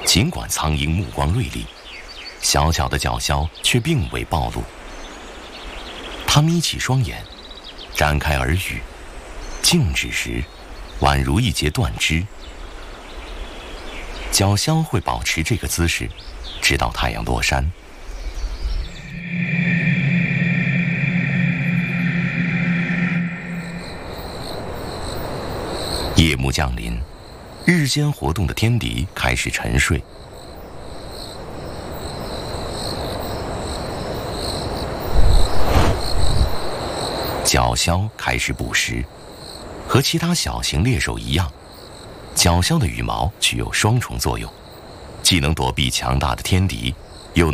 尽管苍鹰目光锐利，小小的角枭却并未暴露。它眯起双眼，展开耳羽，静止时，宛如一截断枝。角枭会保持这个姿势，直到太阳落山。夜幕降临，日间活动的天敌开始沉睡。角枭开始捕食，和其他小型猎手一样，角枭的羽毛具有双重作用，既能躲避强大的天敌，